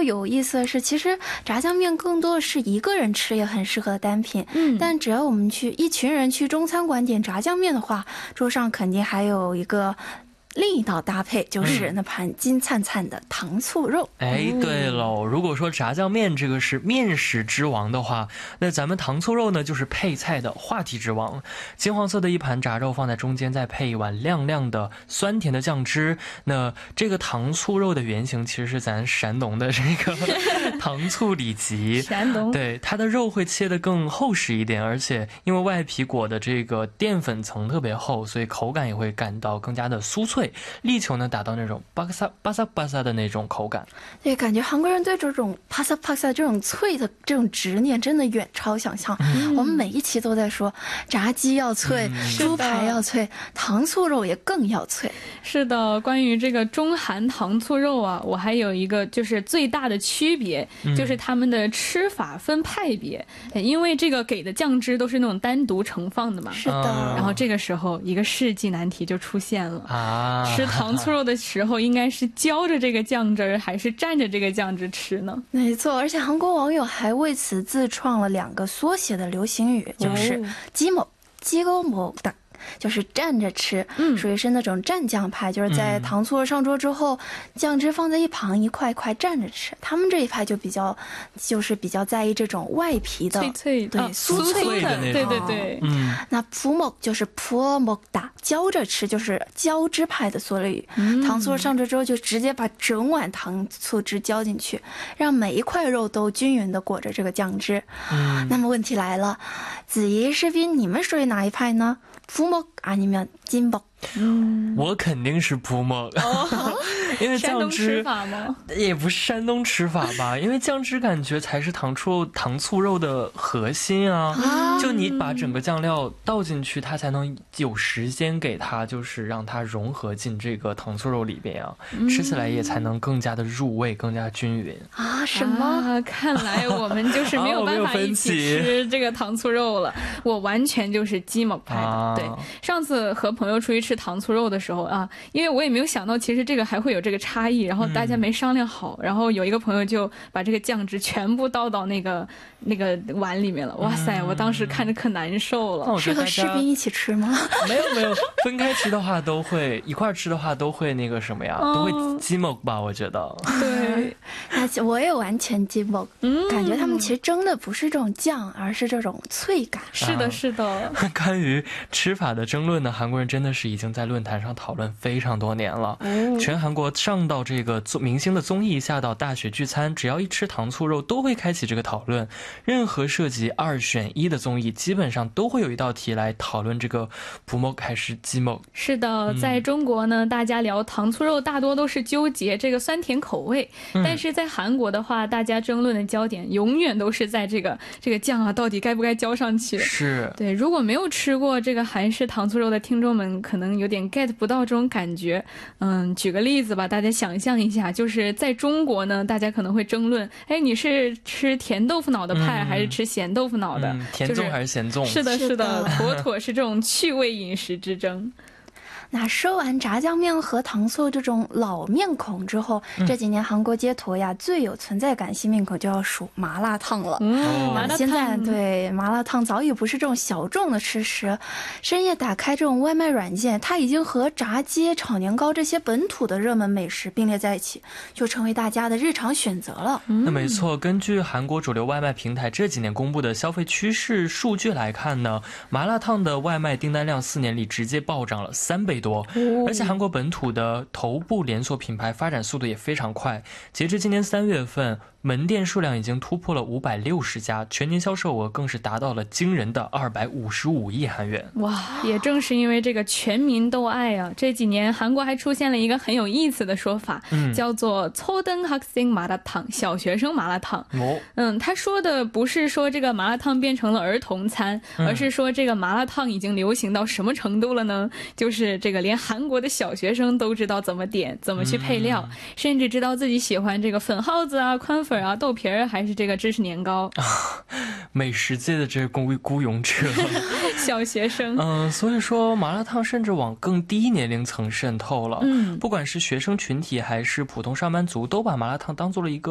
过有意思的是，其实炸酱面更多的是一个人吃也很适合的单品，但只要我们去一群人去中餐馆点炸酱面的话，桌上肯定还有一个另一道搭配，就是那盘金灿灿的糖醋肉。 哎，对喽，如果说炸酱面这个是面食之王的话，那咱们糖醋肉呢就是配菜的话题之王。金黄色的一盘炸肉放在中间，再配一碗亮亮的酸甜的酱汁。那这个糖醋肉的原型其实是咱山东的这个糖醋里脊。 山东， 对，它的肉会切得更厚实一点，而且因为外皮裹的这个淀粉层特别厚，所以口感也会感到更加的酥脆，力求呢达到那种巴萨巴萨巴萨的那种口感。 对，感觉韩国人对这种帕萨帕萨这种脆的这种执念真的远超想象。我们每一期都在说炸鸡要脆，猪排要脆，糖醋肉也更要脆。 是的，关于这个中韩糖醋肉啊，我还有一个就是最大的区别，就是他们的吃法分派别。因为这个给的酱汁都是那种单独盛放的嘛。 是的。 然后这个时候一个世纪难题就出现了啊， 吃糖醋肉的时候应该是浇着这个酱汁还是蘸着这个酱汁吃呢？ 没错，而且韩国网友还为此自创了2个缩写的流行语，就是鸡먹지고 먹다，就是蘸着吃，属于是那种蘸酱派，就是在糖醋上桌之后，酱汁放在一旁，一块一块蘸着吃。他们这一派就比较在意这种外皮的脆脆对酥脆的那种。 对对对。 那푸먹就是푸어 먹다，浇着吃就是浇汁派的缩略语。糖醋上桌之后就直接把整碗糖醋汁浇进去，让每一块肉都均匀的裹着这个酱汁。那么问题来了，子怡视频你们属于哪一派呢？푸먹 아니면 찐먹？ 我肯定是푸먹，因为酱汁山东吃法吗？ 也不是山东吃法吧，因为酱汁感觉才是糖醋肉的核心啊。就你把整个酱料倒进去，它才能有时间给它就是让它融合进这个糖醋肉里边啊，吃起来也才能更加的入味，更加均匀啊。什么？ 看来我们就是没有办法一起吃这个糖醋肉了。我完全就是鸡먹派的。对，上次和朋友出去吃糖醋肉的时候啊，因为我也没有想到其实这个还会有这个差异，然后大家没商量好，然后有一个朋友就把这个酱汁全部倒到那个碗里面了。哇塞，我当时看着可难受了。 是和士兵一起吃吗？ 没有，分开吃的话都会，一块吃的话都会那个什么呀，都会鸡먹吧，我觉得。 对， 那我也完全鸡먹。感觉他们其实争的不是这种酱，而是这种脆感。 是的，是的。 关于吃法的争论呢，韩国人真的是已经在论坛上讨论非常多年了。全韩国上到这个明星的综艺，下到大学聚餐，只要一吃糖醋肉都会开启这个讨论。任何涉及2选1的综艺基本上都会有一道题来讨论这个푸먹还是鸡먹。 是的，在中国呢，大家聊糖醋肉大多都是纠结这个酸甜口味，但是在韩国的话，大家争论的焦点永远都是在这个酱啊到底该不该浇上去。 是， 对，如果没有吃过这个韩式糖醋肉的听众们可能有点 get 不到这种感觉。举个例子吧，大家想象一下，就是在中国呢，大家可能会争论，哎，你是吃甜豆腐脑的派还是吃咸豆腐脑的？ 甜粽还是咸粽？ 是的，是的，妥妥是这种趣味饮食之争。 那说完炸酱面和糖醋这种老面孔之后，这几年韩国街头呀最有存在感新面孔就要数麻辣烫了。 麻辣烫， 现在对麻辣烫早已不是这种小众的吃食，深夜打开这种外卖软件，它已经和炸鸡、炒年糕这些本土的热门美食并列在一起，就成为大家的日常选择了。 那没错，根据韩国主流外卖平台这几年公布的消费趋势数据来看呢，麻辣烫的外卖订单量4年里直接暴涨了3倍多，而且韩国本土的头部连锁品牌发展速度也非常快，截至今年3月份，门店数量已经突破了560家，全年销售额更是达到了惊人的255亿韩元。 哇，也正是因为这个全民都爱啊，这几年韩国还出现了一个很有意思的说法，叫做초등학생麻辣烫，小学生麻辣烫。他说的不是说这个麻辣烫变成了儿童餐，而是说这个麻辣烫已经流行到什么程度了呢？就是这个连韩国的小学生都知道怎么点，怎么去配料，甚至知道自己喜欢这个粉耗子啊、宽粉啊、豆皮儿还是这个芝士年糕。 美食界的这个孤勇者小学生。 所以说麻辣烫甚至往更低年龄层渗透了。不管是学生群体还是普通上班族，都把麻辣烫当做了一个